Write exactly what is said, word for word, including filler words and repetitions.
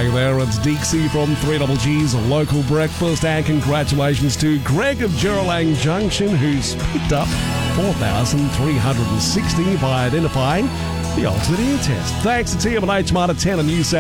Hey there, it's Dixie from three Double G's Local Breakfast, and congratulations to Greg of Juralang Junction, who's picked up four thousand three hundred sixty by identifying the ultimate ear test. Thanks to T M and H Marta ten and New South